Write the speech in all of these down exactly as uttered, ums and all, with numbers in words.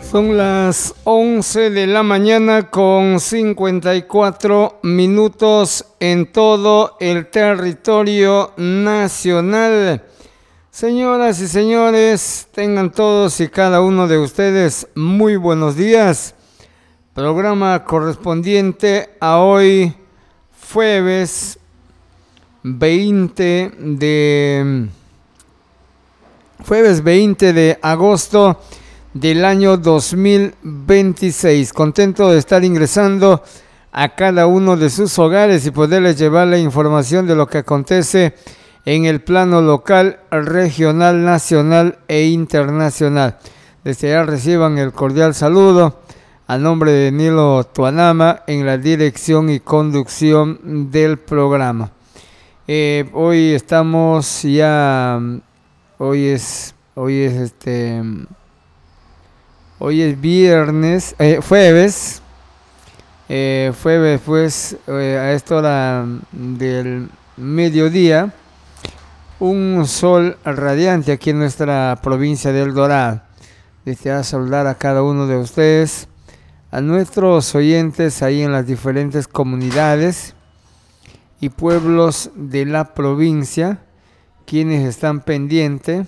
Son las once de la mañana con cincuenta y cuatro minutos en todo el territorio nacional. Señoras y señores, tengan todos y cada uno de ustedes muy buenos días. Programa correspondiente a hoy, jueves veinte de, jueves veinte de agosto del año dos mil veintiséis. Contento de estar ingresando a cada uno de sus hogares y poderles llevar la información de lo que acontece en el plano local, regional, nacional e internacional. Desde ya reciban el cordial saludo a nombre de Nilo Tuanama en la dirección y conducción del programa. Eh, hoy estamos ya, hoy es, hoy es este... Hoy es viernes, eh, jueves, eh, jueves pues eh, a esta hora del mediodía, un sol radiante aquí en nuestra provincia de El Dorado. Deseo saludar a cada uno de ustedes, a nuestros oyentes ahí en las diferentes comunidades y pueblos de la provincia, quienes están pendientes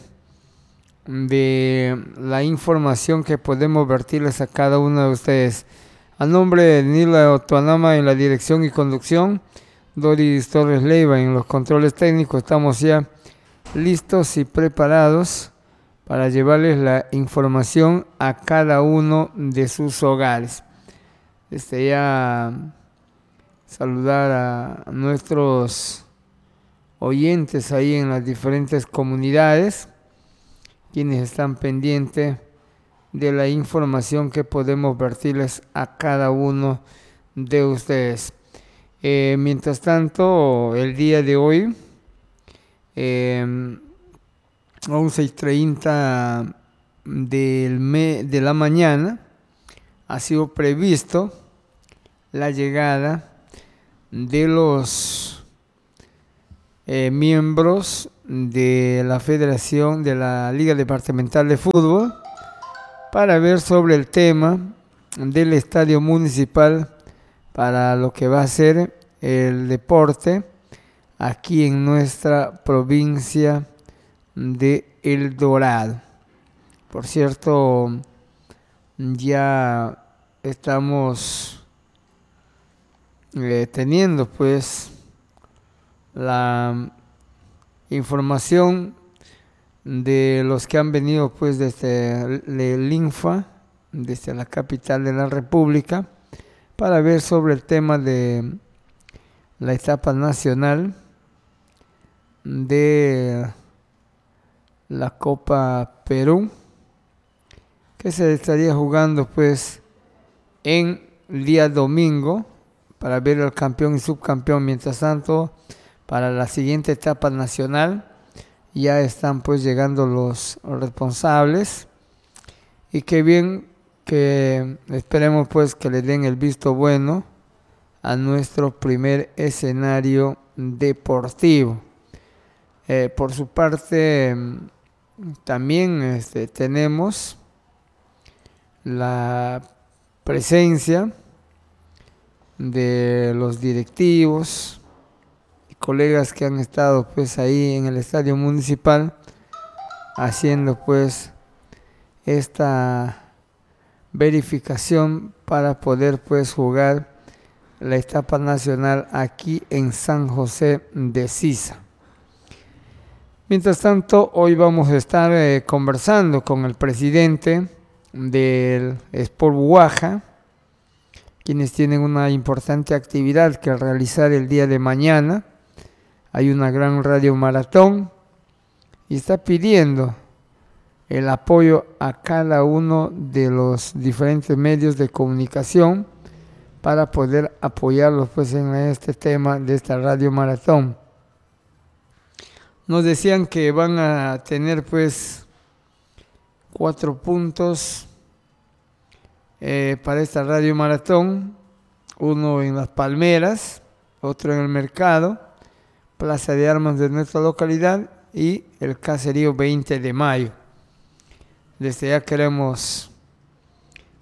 de la información que podemos vertirles a cada uno de ustedes. A nombre de Nilo Tuanama en la dirección y conducción, Doris Torres Leiva en los controles técnicos, estamos ya listos y preparados para llevarles la información a cada uno de sus hogares. Desde ya saludar a nuestros oyentes ahí en las diferentes comunidades, quienes están pendientes de la información que podemos vertirles a cada uno de ustedes. Eh, mientras tanto, el día de hoy, eh, once y treinta del me, de la mañana, ha sido previsto la llegada de los eh, miembros de la Federación de la Liga Departamental de Fútbol para ver sobre el tema del estadio municipal para lo que va a ser el deporte aquí en nuestra provincia de El Dorado. Por cierto, ya estamos eh, teniendo pues la información de los que han venido pues desde el INFA, desde la capital de la República, para ver sobre el tema de la etapa nacional de la Copa Perú, que se estaría jugando pues en el día domingo para ver al campeón y subcampeón. Mientras tanto, para la siguiente etapa nacional ya están pues llegando los responsables, y qué bien que esperemos pues que le den el visto bueno a nuestro primer escenario deportivo. Eh, por su parte, también este, tenemos la presencia de los directivos, colegas que han estado pues ahí en el estadio municipal haciendo pues esta verificación para poder pues jugar la etapa nacional aquí en San José de Sisa. Mientras tanto, hoy vamos a estar eh, conversando con el presidente del Sport Buaja, quienes tienen una importante actividad que realizar el día de mañana. Hay una gran radio maratón y está pidiendo el apoyo a cada uno de los diferentes medios de comunicación para poder apoyarlos pues en este tema de esta radio maratón. Nos decían que van a tener pues cuatro puntos eh, para esta radio maratón, uno en Las Palmeras, otro en el Mercado, Plaza de Armas de nuestra localidad y el caserío veinte de mayo. Desde ya queremos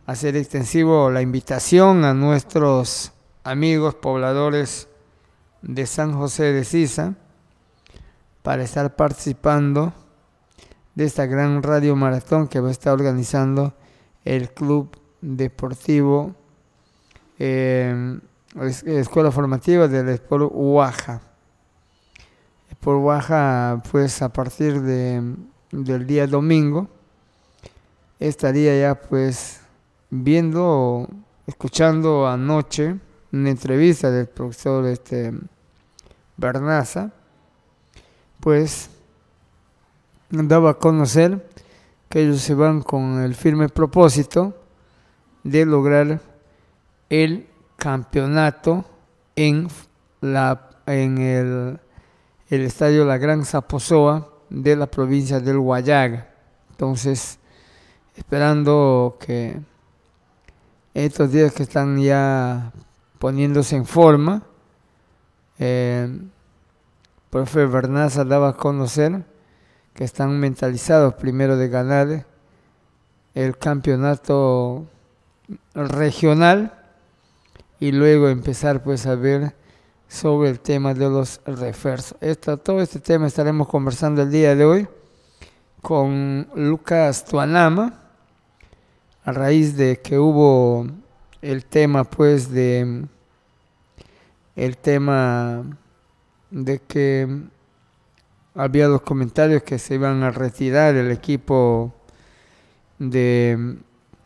hacer extensivo la invitación a nuestros amigos pobladores de San José de Sisa para estar participando de esta gran radio maratón que va a estar organizando el Club Deportivo eh, Escuela Formativa del Sport Huaja. Sport Huaja, pues a partir de, del día domingo estaría ya pues viendo, escuchando anoche una entrevista del profesor este, Bernaza, pues daba a conocer que ellos se van con el firme propósito de lograr el campeonato en, la, en el, el estadio La Gran Zaposoa de la provincia del Huallaga. Entonces, esperando que estos días que están ya poniéndose en forma, eh, el profe Bernaza daba a conocer que están mentalizados primero de ganar el campeonato regional y luego empezar pues a ver sobre el tema de los refuerzos. Esto, todo este tema estaremos conversando el día de hoy con Lucas Tuanama, a raíz de que hubo el tema pues de el tema de que había los comentarios que se iban a retirar el equipo de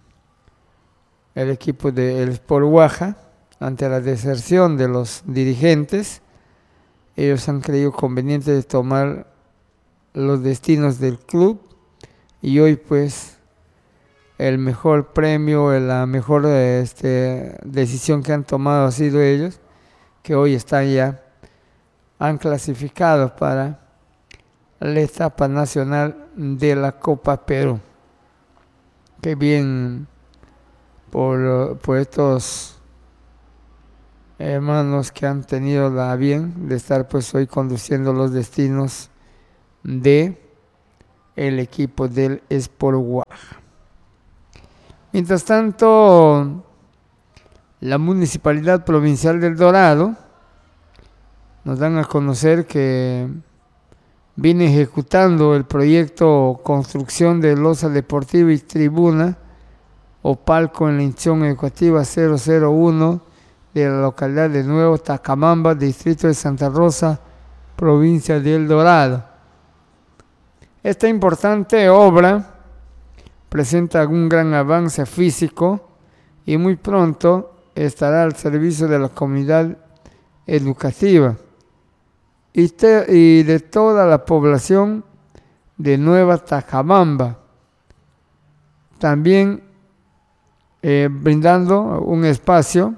el equipo del Sport Huaja ante la deserción de los dirigentes. Ellos han creído conveniente de tomar los destinos del club y hoy pues el mejor premio, la mejor este, decisión que han tomado ha sido ellos, que hoy están ya, han clasificado para la etapa nacional de la Copa Perú. Qué bien por, por estos hermanos que han tenido la bien de estar pues hoy conduciendo los destinos de el equipo del Sport Huaja. Mientras tanto, la Municipalidad Provincial del Dorado nos dan a conocer que viene ejecutando el proyecto construcción de losa deportiva y tribuna o palco en la institución educativa cero cero uno de la localidad de Nuevo Tacamamba, distrito de Santa Rosa, provincia del Dorado. Esta importante obra presenta un gran avance físico y muy pronto estará al servicio de la comunidad educativa y, te, y de toda la población de Nueva Tacamamba, también eh, brindando un espacio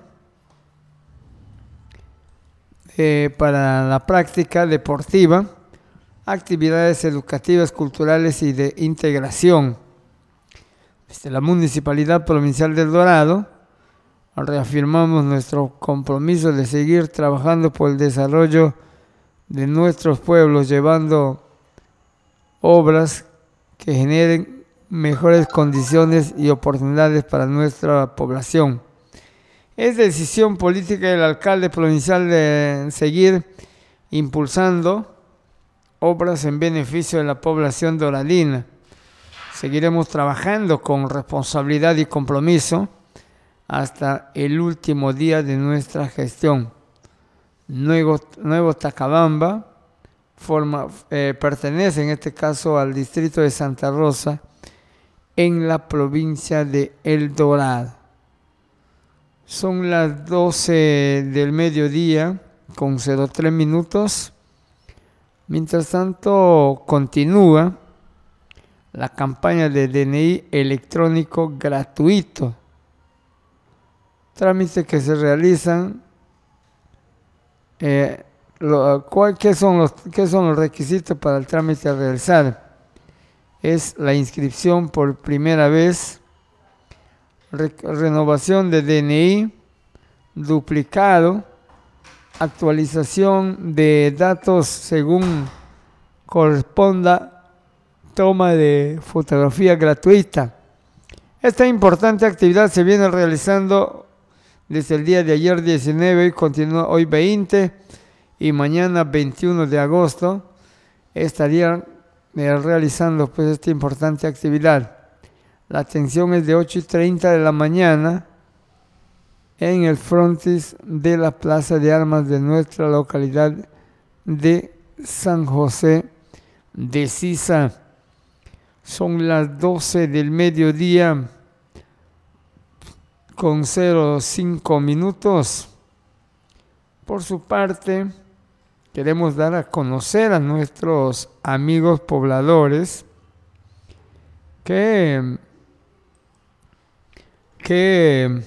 eh, para la práctica deportiva, actividades educativas, culturales y de integración. Desde la Municipalidad Provincial del Dorado reafirmamos nuestro compromiso de seguir trabajando por el desarrollo de nuestros pueblos, llevando obras que generen mejores condiciones y oportunidades para nuestra población. Es decisión política del alcalde provincial de seguir impulsando obras en beneficio de la población doradina. Seguiremos trabajando con responsabilidad y compromiso hasta el último día de nuestra gestión. Nuevo, Nuevo Tacabamba forma, eh, pertenece en este caso al distrito de Santa Rosa en la provincia de El Dorado. Son las doce del mediodía con cero tres minutos. Mientras tanto continúa la campaña de D N I electrónico gratuito. Trámites que se realizan. Eh, lo, ¿cuál, qué, son los, ¿Qué son los requisitos para el trámite a realizar? Es la inscripción por primera vez, re, renovación de D N I, duplicado, actualización de datos según corresponda, toma de fotografía gratuita. Esta importante actividad se viene realizando desde el día de ayer diecinueve y continúa hoy veinte y mañana veintiuno de agosto. Estarían eh, realizando pues esta importante actividad. La atención es de ocho y treinta de la mañana en el frontis de la Plaza de Armas de nuestra localidad de San José de Sisa. Son las doce del mediodía con cero cinco minutos. Por su parte, queremos dar a conocer a nuestros amigos pobladores que, que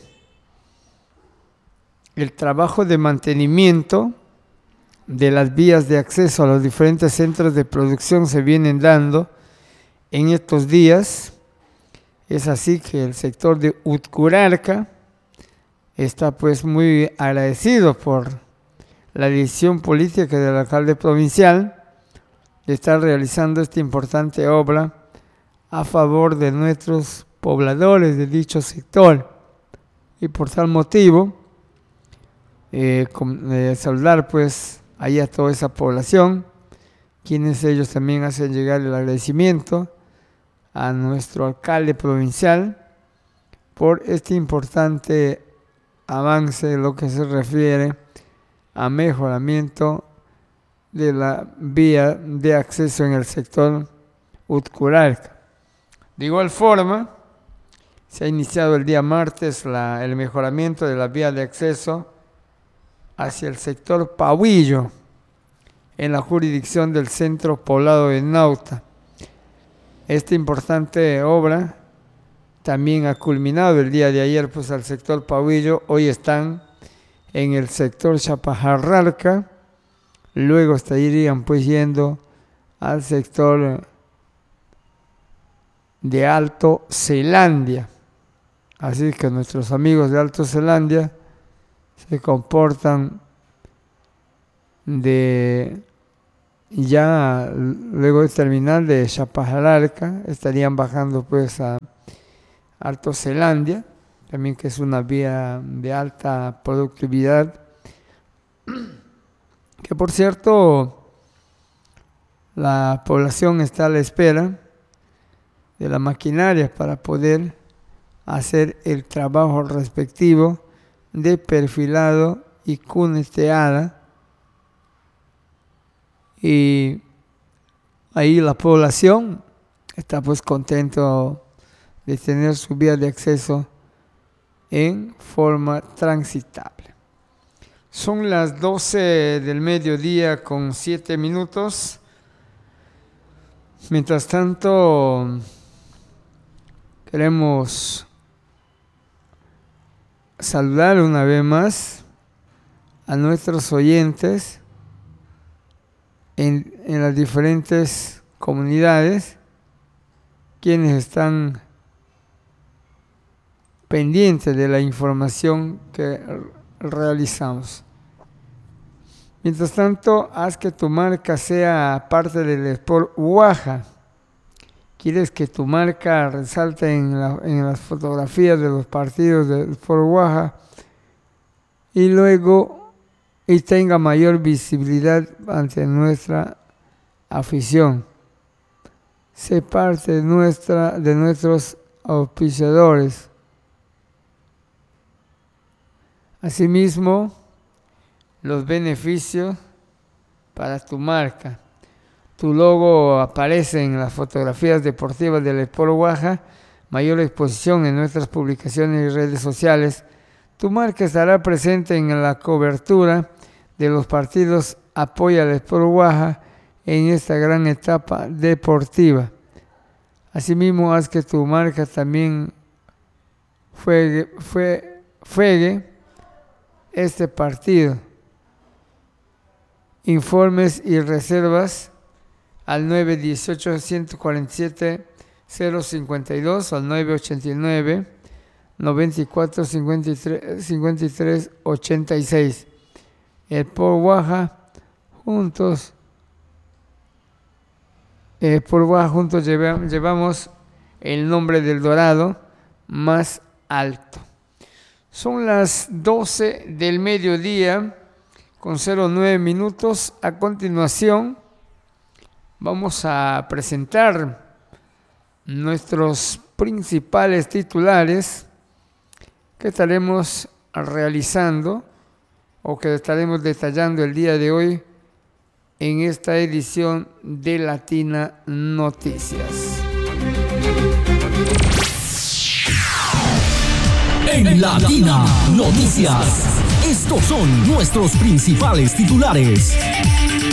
el trabajo de mantenimiento de las vías de acceso a los diferentes centros de producción se vienen dando en estos días. Es así que el sector de Utcurarca está pues muy agradecido por la decisión política del alcalde provincial de estar realizando esta importante obra a favor de nuestros pobladores de dicho sector. Y por tal motivo, eh, con, eh, saludar pues ahí a toda esa población, quienes ellos también hacen llegar el agradecimiento a nuestro alcalde provincial por este importante avance en lo que se refiere a mejoramiento de la vía de acceso en el sector Utcurarca. De igual forma, se ha iniciado el día martes la, el mejoramiento de la vía de acceso hacia el sector Pahuillo, en la jurisdicción del Centro Poblado de Nauta. Esta importante obra también ha culminado el día de ayer pues al sector Pahuillo. Hoy están en el sector Chapajarralca, luego estarían pues yendo al sector de Alto Zelandia. Así que nuestros amigos de Alto Zelandia se comportan de ya luego de terminar de Chapajarralca, estarían bajando pues a Alto Zelandia, también que es una vía de alta productividad, que por cierto la población está a la espera de la maquinaria para poder hacer el trabajo respectivo de perfilado y cuneteada. Y ahí la población está pues contento de tener su vía de acceso en forma transitable. Son las doce del mediodía con siete minutos. Mientras tanto, queremos saludar una vez más a nuestros oyentes en, en las diferentes comunidades, quienes están pendientes de la información que realizamos. Mientras tanto, haz que tu marca sea parte del Sport Uaja. ¿Quieres que tu marca resalte en, la, en las fotografías de los partidos del Sport Uaja y luego y tenga mayor visibilidad ante nuestra afición? Sé parte de, nuestra, de nuestros auspiciadores. Asimismo, los beneficios para tu marca. Tu logo aparece en las fotografías deportivas del Sport Uaja, mayor exposición en nuestras publicaciones y redes sociales. Tu marca estará presente en la cobertura de los partidos Apoya al Sport Uaja en esta gran etapa deportiva. Asimismo, haz que tu marca también juegue, fue, juegue este partido. Informes y reservas al nueve uno ocho, uno cuatro siete, cero cinco dos o al nueve ocho nueve, nueve cuatro cinco tres ocho seis. El Sport Uaja, juntos, el Sport Uaja juntos llevamos el nombre del Dorado más alto. Son las doce del mediodía con cero nueve minutos. A continuación vamos a presentar nuestros principales titulares que estaremos realizando o que estaremos detallando el día de hoy en esta edición de Latina Noticias. En Latina Noticias, estos son nuestros principales titulares.